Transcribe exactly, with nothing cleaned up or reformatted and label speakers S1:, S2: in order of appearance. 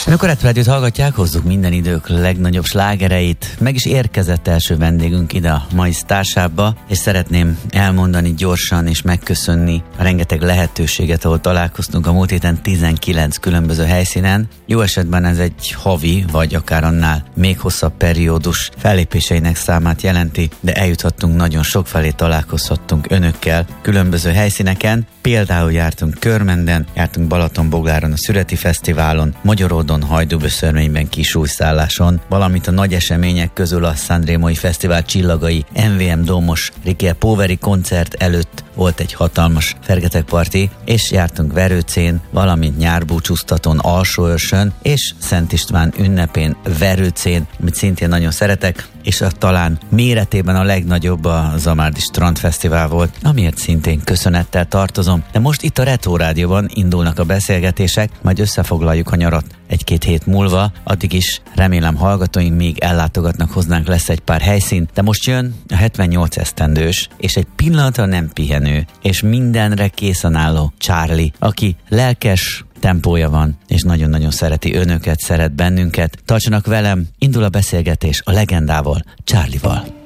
S1: Amikor a rádiót hallgatják, hozzuk minden idők legnagyobb slágereit. Meg is érkezett első vendégünk ide a mai Sztársába, és szeretném elmondani gyorsan és megköszönni a rengeteg lehetőséget, ahol találkoztunk a múlt héten tizenkilenc különböző helyszínen. Jó esetben ez egy havi, vagy akár annál még hosszabb periódus fellépéseinek számát jelenti, de eljuthattunk nagyon sokfelé, találkozhattunk önökkel különböző helyszíneken. Például jártunk Körmenden, jártunk Balatonbogláron a Szüreti Fesztiválon, Magyaródon, Hajdúböszörményben, Kisújszálláson, valamint a nagy események közül a Sanremói Fesztivál csillagai em vé em Dómos Riquel Poveri koncert előtt volt egy hatalmas fergetegparti, és jártunk Verőcén, valamint nyárbúcsúztatón, Alsóörsön, és Szent István ünnepén Verőcén, amit szintén nagyon szeretek, és a talán méretében a legnagyobb a Zamárdi Strandfesztivál volt, amiért szintén köszönettel tartozom. De most itt a Retro Rádióban indulnak a beszélgetések, majd összefoglaljuk a nyarat egy-két hét múlva, addig is remélem hallgatóink még ellátogatnak hozzánk, lesz egy pár helyszín, de most jön a hetvennyolc esztendős, és egy pillanatra nem pihenő, és mindenre készen álló Charlie, aki lelkes, tempója van, és nagyon-nagyon szereti önöket, szeret bennünket. Tartsanak velem, indul a beszélgetés a legendával, Charlie-val.